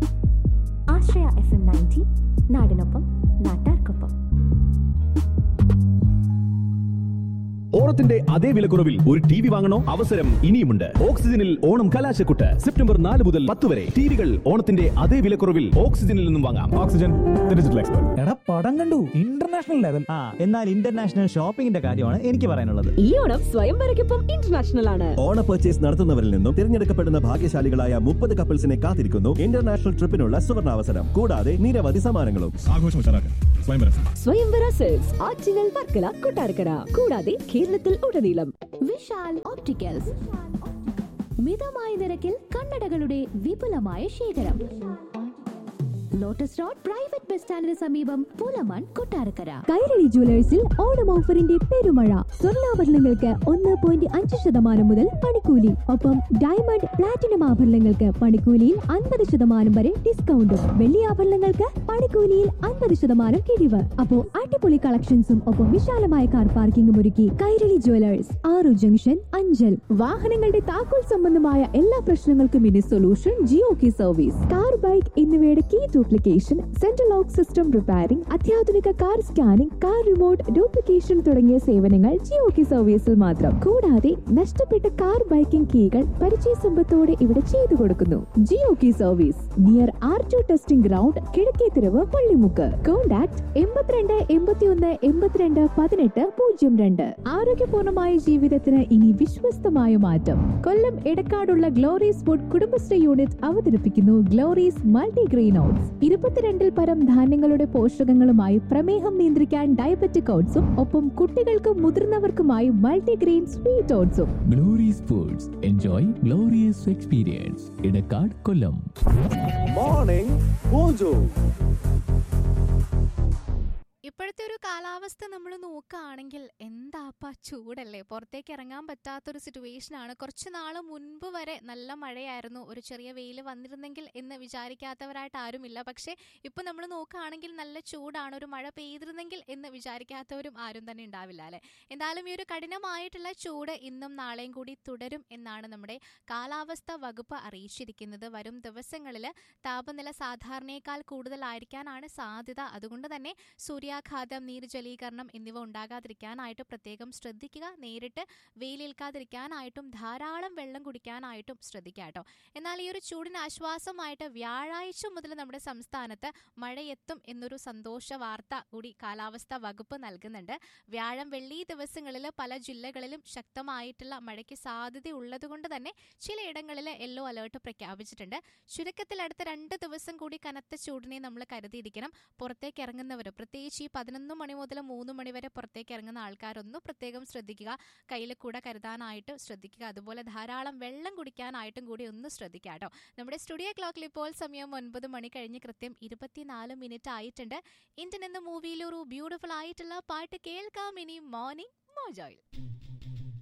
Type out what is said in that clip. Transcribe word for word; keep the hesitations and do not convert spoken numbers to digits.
ആശ്രയ F M ninety, നാടിനൊപ്പം നാട്ടാർക്കൊപ്പം. ഓണത്തിന്റെ അതേ വിലക്കുറവിൽ ഒരു ടി വി വാങ്ങണോ? അവസരം ഇനിയുമുണ്ട്. ഓക്സിജനിൽ ഓണം കലാശക്കുട്ട് സെപ്റ്റംബർ നാല് മുതൽ പത്ത് വരെ. ടിവികൾ ഓണത്തിന്റെ അതേ വിലക്കുറവിൽ ഓക്സിജനിൽ നിന്നും വാങ്ങാം. Oxygen digital expert. എടാ പടം കണ്ടു, ഇന്റർനാഷണൽ ലെവൽ. ആ എന്നാൽ ഇന്റർനാഷണൽ ഷോപ്പിംഗിന്റെ കാര്യമാണ് എനിക്ക് പറയാനുള്ളത്. ഈ ഓണം സ്വയംവരയ്ക്കൊപ്പം ഇന്റർനാഷണൽ ആണ്. ഓണ പർച്ചേസ് നടത്തുന്നവരിൽ നിന്നും തിരഞ്ഞെടുക്കപ്പെടുന്ന ഭാഗ്യശാലികളായ മുപ്പത് കപ്പിൾസിനെ കാത്തിരിക്കുന്നു ഇന്റർനാഷണൽ ട്രിപ്പിനുള്ള സുവർണാവസരം. കൂടാതെ നിരവധി സമ്മാനങ്ങളും. സ്വയംവര സെൽസ് ആറ്റിങ്ങൽ, വർക്കല, കൊട്ടാരക്കര കൂടാതെ കേരളത്തിൽ ഉടനീളം. വിശാൽ ഓപ്റ്റിക്കൽസ്, മിതമായ നിരക്കിൽ കണ്ണടകളുടെ വിപുലമായ ശേഖരം. ലോട്ടസ് റോഡ് പ്രൈവറ്റ് ബസ് സ്റ്റാൻഡിന് സമീപം, പുലമൺ, കൊട്ടാരക്കര. കൈരളി ജുവലേഴ്സിൽ ഓണം ഓഫറിന്റെ പെരുമഴ. സ്വർണ്ണാഭരണങ്ങൾക്ക് ഒന്ന് പോയിന്റ് അഞ്ച് ശതമാനം മുതൽ പണിക്കൂലി. ഒപ്പം ഡയമണ്ട്, പ്ലാറ്റിനം ആഭരണങ്ങൾക്ക് പണിക്കൂലിയിൽ അൻപത് ശതമാനം വരെ ഡിസ്കൗണ്ടും. വെള്ളി ആഭരണങ്ങൾക്ക് പണിക്കൂലിയിൽ അൻപത് ശതമാനം കിഴിവ്. അപ്പോ അടിപൊളി കളക്ഷൻസും ഒപ്പം വിശാലമായ കാർ പാർക്കിംഗും ഒരുക്കി കൈരളി ജുവലേഴ്സ്, ആറു ജംഗ്ഷൻ, അഞ്ചൽ. വാഹനങ്ങളുടെ താക്കോൽ സംബന്ധമായ എല്ലാ പ്രശ്നങ്ങൾക്കും ഇനി സൊല്യൂഷൻ ജിയോ കി സർവീസ്. കാർ, ബൈക്ക് എന്നിവയുടെ key duplication, central lock system repairing, അത്യാധുനിക car scanning, car remote duplication തുടങ്ങിയ സേവനങ്ങൾ ജിയോ കി സർവീസിൽ മാത്രം. കൂടാതെ നഷ്ടപ്പെട്ട കാർ, ബൈക്കിംഗ് കീകൾ പരിചയ സമ്പത്തോടെ ഇവിടെ ചെയ്തു കൊടുക്കുന്നു. ജിയോ കി service near R to testing ground, Kizhakkethiruvu, Pallimukku. Contact എൺപത്തിരണ്ട് എൺപത്തിയൊന്ന് എൺപത്തിരണ്ട് പതിനെട്ട് പൂജ്യം രണ്ട്. ആരോഗ്യപൂർണമായ ജീവിതത്തിന് ഇനി വിശ്വസ്തമായ മാറ്റം. കൊല്ലം എടക്കാടുള്ള ഗ്ലോറീസ് ഫുഡ് കുടുംബശ്രീ യൂണിറ്റ് അവതരിപ്പിക്കുന്നു ഗ്ലോറീസ് മൾട്ടിഗ്രെയിൻ ഓട്സ്. ഇരുപത്തിരണ്ടിൽ പരം ധാന്യങ്ങളുടെ പോഷകങ്ങളുമായി പ്രമേഹം നിയന്ത്രിക്കാൻ ഡയബറ്റിക് ഓട്സും ഒപ്പം കുട്ടികൾക്കും മുതിർന്നവർക്കുമായി multigrain sweet ഓട്സും. Glory's foods, enjoy glorious experience. Edakkad, കൊല്ലം. Morning mojo. ഇപ്പോഴത്തെ ഒരു കാലാവസ്ഥ നമ്മൾ നോക്കുകയാണെങ്കിൽ എന്താപ്പാ ചൂടല്ലേ, പുറത്തേക്ക് ഇറങ്ങാൻ പറ്റാത്തൊരു സിറ്റുവേഷനാണ്. കുറച്ച് നാൾ മുൻപ് വരെ നല്ല മഴയായിരുന്നു, ഒരു ചെറിയ വെയിൽ വന്നിരുന്നെങ്കിൽ എന്ന് വിചാരിക്കാത്തവരായിട്ട് ആരുമില്ല. പക്ഷേ ഇപ്പം നമ്മൾ നോക്കുകയാണെങ്കിൽ നല്ല ചൂടാണ്, ഒരു മഴ പെയ്തിരുന്നെങ്കിൽ എന്ന് വിചാരിക്കാത്തവരും ആരും തന്നെ ഉണ്ടാവില്ല അല്ലേ. എന്തായാലും ഈ ഒരു കഠിനമായിട്ടുള്ള ചൂട് ഇന്നും നാളെയും കൂടി തുടരും എന്നാണ് നമ്മുടെ കാലാവസ്ഥ വകുപ്പ് അറിയിച്ചിരിക്കുന്നത്. വരും ദിവസങ്ങളിൽ താപനില സാധാരണയേക്കാൾ കൂടുതലായിരിക്കാനാണ് സാധ്യത. അതുകൊണ്ട് തന്നെ സൂര്യാഘാതം, നീർജലീകരണം എന്നിവ ഉണ്ടാകാതിരിക്കാനായിട്ട് പ്രത്യേകം ശ്രദ്ധിക്കുക. നേരിട്ട് വെയിലേൽക്കാതിരിക്കാനായിട്ടും ധാരാളം വെള്ളം കുടിക്കാനായിട്ടും ശ്രദ്ധിക്കുക കേട്ടോ. എന്നാൽ ഈ ഒരു ചൂടിന് ആശ്വാസമായിട്ട് വ്യാഴാഴ്ച മുതൽ നമ്മുടെ സംസ്ഥാനത്ത് മഴയെത്തും എന്നൊരു സന്തോഷ വാർത്ത കൂടി കാലാവസ്ഥാ വകുപ്പ് നൽകുന്നുണ്ട്. വ്യാഴം, വെള്ളി ദിവസങ്ങളിൽ പല ജില്ലകളിലും ശക്തമായിട്ടുള്ള മഴയ്ക്ക് സാധ്യതയുള്ളത് കൊണ്ട് തന്നെ ചിലയിടങ്ങളിൽ യെല്ലോ അലേർട്ട് പ്രഖ്യാപിച്ചിട്ടുണ്ട്. ചുരുക്കത്തിൽ അടുത്ത രണ്ട് ദിവസം കൂടി കനത്ത ചൂടിനെ നമ്മൾ കരുതിയിരിക്കണം. പുറത്തേക്ക് ഇറങ്ങുന്നവർ, പ്രത്യേകിച്ച് ഈ പതിനൊന്ന് മണി മുതൽ മൂന്ന് മണി വരെ പുറത്തേക്ക് ഇറങ്ങുന്ന ആൾക്കാരൊന്നും പ്രത്യേകം ശ്രദ്ധിക്കുക. കയ്യിൽ കൂടെ കരുതാനായിട്ട് ശ്രദ്ധിക്കുക. അതുപോലെ ധാരാളം വെള്ളം കുടിക്കാനായിട്ടും കൂടി ഒന്ന് ശ്രദ്ധിക്കുക കേട്ടോ. നമ്മുടെ സ്റ്റുഡിയോ ക്ലോക്കിൽ ഇപ്പോൾ സമയം ഒൻപത് മണി കഴിഞ്ഞ് കൃത്യം ഇരുപത്തിനാല് മിനിറ്റ് ആയിട്ടുണ്ട്. ഇന്ത്യൻ എന്ന മൂവിയിലൊരു ബ്യൂട്ടിഫുൾ ആയിട്ടുള്ള പാട്ട് കേൾക്കാം ഇനി മോർണിംഗ് മോജോയിൽ.